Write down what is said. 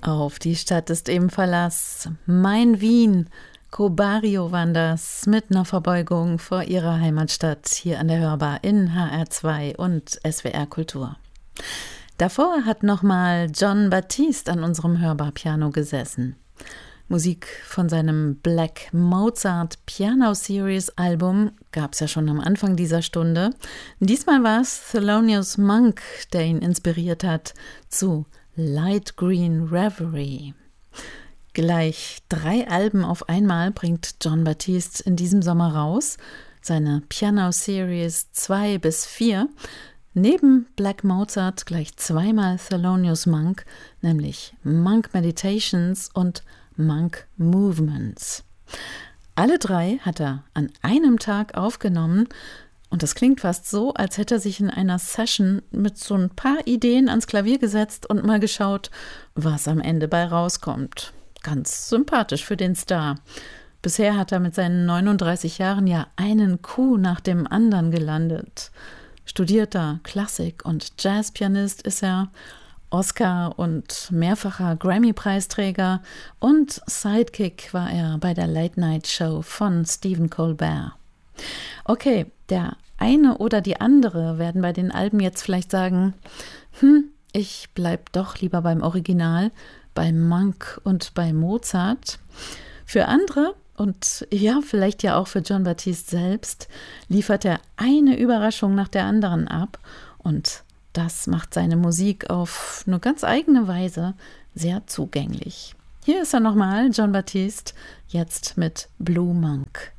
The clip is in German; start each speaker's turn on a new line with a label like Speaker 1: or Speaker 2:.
Speaker 1: Auf die Stadt ist eben Verlass. Mein Wien, Cobario waren das, mit einer Verbeugung vor ihrer Heimatstadt hier an der Hörbar in HR2 und SWR Kultur. Davor hat nochmal Jon Batiste an unserem Hörbar-Piano gesessen. Musik von seinem Black Mozart Piano Series Album gab es ja schon am Anfang dieser Stunde. Diesmal war es Thelonious Monk, der ihn inspiriert hat zu Light Green Reverie. Gleich 3 Alben auf einmal bringt Jon Batiste in diesem Sommer raus. Seine Piano Series 2 bis 4. Neben Black Mozart gleich 2-mal Thelonious Monk, nämlich Monk Meditations und Monk Movements. Alle 3 hat er an einem Tag aufgenommen und das klingt fast so, als hätte er sich in einer Session mit so ein paar Ideen ans Klavier gesetzt und mal geschaut, was am Ende bei rauskommt. Ganz sympathisch für den Star. Bisher hat er mit seinen 39 Jahren ja einen Coup nach dem anderen gelandet. Studierter Klassik- und Jazzpianist ist er, Oscar- und mehrfacher Grammy-Preisträger und Sidekick war er bei der Late-Night-Show von Stephen Colbert. Okay, der eine oder die andere werden bei den Alben jetzt vielleicht sagen, ich bleib doch lieber beim Original, bei Monk und bei Mozart. Für andere und ja, vielleicht ja auch für Jon Batiste selbst liefert er eine Überraschung nach der anderen ab und das macht seine Musik auf eine ganz eigene Weise sehr zugänglich. Hier ist er nochmal, Jon Batiste, jetzt mit Blue Monk.